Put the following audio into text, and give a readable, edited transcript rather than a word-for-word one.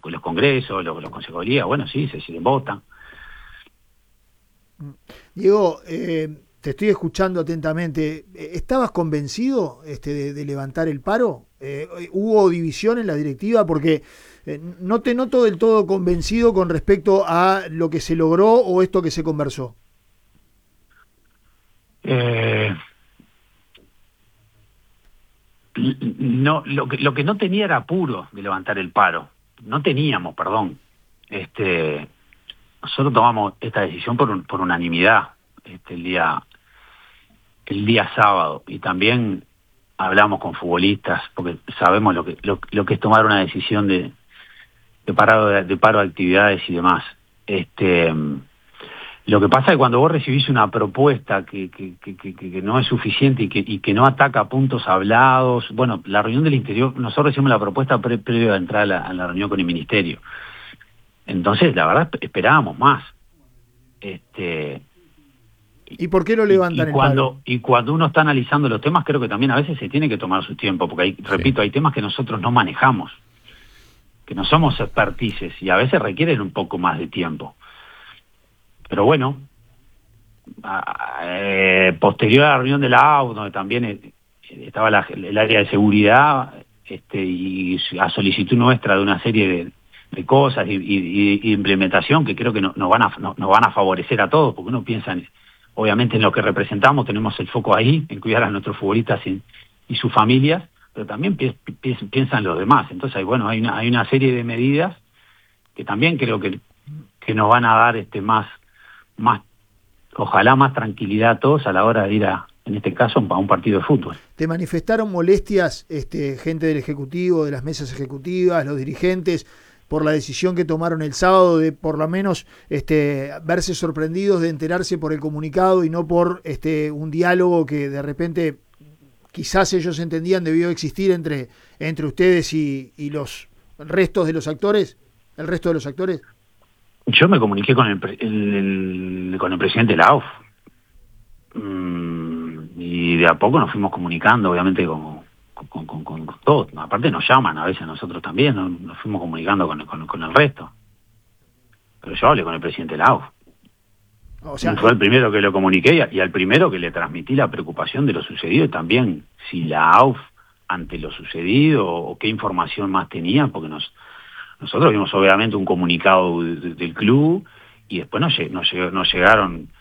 los congresos, los consejos de liga, bueno, sí, se votan. Diego, te estoy escuchando atentamente. ¿Estabas convencido de levantar el paro? ¿Hubo división en la directiva? Porque no te noto del todo convencido con respecto a lo que se logró o esto que se conversó. No, lo que no tenía era apuro de levantar el paro. No teníamos, perdón. Nosotros tomamos esta decisión por unanimidad el día sábado, y también hablamos con futbolistas porque sabemos lo que es tomar una decisión de paro de actividades y demás. Lo que pasa es que cuando vos recibís una propuesta que no es suficiente y que no ataca puntos hablados, bueno, la reunión del interior, nosotros recibimos la propuesta previo a entrar a la reunión con el ministerio. Entonces, la verdad, esperábamos más. ¿Y por qué lo levantan el paro? Y cuando uno está analizando los temas, creo que también a veces se tiene que tomar su tiempo, porque repito, hay temas que nosotros no manejamos, que no somos expertices, y a veces requieren un poco más de tiempo. Pero bueno, posterior a la reunión de la AU, donde también estaba el área de seguridad, y a solicitud nuestra de una serie de cosas y implementación que creo que nos van a favorecer a todos, porque uno piensa obviamente en lo que representamos, tenemos el foco ahí, en cuidar a nuestros futbolistas y sus familias, pero también piensan los demás. Entonces, bueno, hay una serie de medidas que también creo que nos van a dar más, ojalá más tranquilidad a todos a la hora de ir en este caso, a un partido de fútbol. ¿Te manifestaron molestias gente del Ejecutivo, de las mesas ejecutivas, los dirigentes, por la decisión que tomaron el sábado de por lo menos verse sorprendidos de enterarse por el comunicado y no por un diálogo que de repente quizás ellos entendían debió existir entre ustedes y los restos de los actores, el resto de los actores? Yo me comuniqué con el presidente de la AUF, y de a poco nos fuimos comunicando, obviamente con todos. Aparte nos llaman a veces a nosotros también, nos fuimos comunicando con el resto. Pero yo hablé con el presidente de la AUF. O sea, fue el primero que lo comuniqué y al primero que le transmití la preocupación de lo sucedido, y también si la AUF ante lo sucedido o qué información más tenía, porque nosotros vimos obviamente un comunicado del club, y después nos llegaron